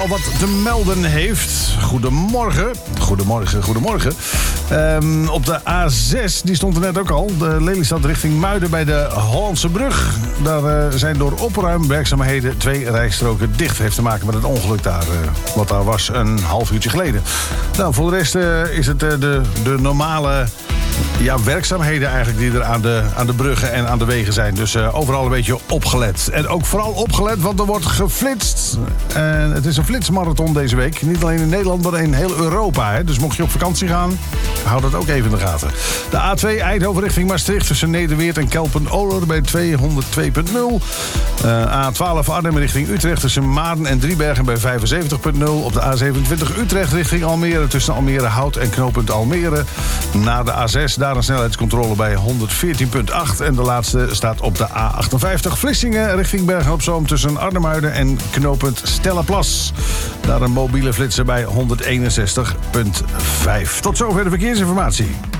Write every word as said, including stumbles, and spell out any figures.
al wat te melden heeft. Goedemorgen. Goedemorgen, goedemorgen. Um, op de A zes, die stond er net ook al. De Lelystad richting Muiden bij de Hollandse Brug. Daar uh, zijn door opruimwerkzaamheden twee rijstroken dicht. Heeft te maken met het ongeluk daar, uh, wat daar was een half uurtje geleden. Nou, voor de rest uh, is het uh, de, de normale... Ja, werkzaamheden eigenlijk die er aan de, aan de bruggen en aan de wegen zijn. Dus uh, overal een beetje opgelet. En ook vooral opgelet, want er wordt geflitst. En het is een flitsmarathon deze week. Niet alleen in Nederland, maar in heel Europa. Hè. Dus mocht je op vakantie gaan, hou dat ook even in de gaten. De A twee Eindhoven richting Maastricht tussen Nederweert en Kelpen-Oler bij tweehonderdtwee komma nul. Uh, A twaalf Arnhem richting Utrecht tussen Maarden en Driebergen bij vijfenzeventig komma nul. Op de A zevenentwintig Utrecht richting Almere tussen Almere Hout en knooppunt Almere. Na de A zes daar een snelheidscontrole bij honderdveertien komma acht. En de laatste staat op de A achtenvijftig Vlissingen richting Bergen-op-Zoom tussen Arnhemuiden en knooppunt Stellenplas. Daar een mobiele flitser bij honderdeenenzestig komma vijf. Tot zover de verkeersinformatie.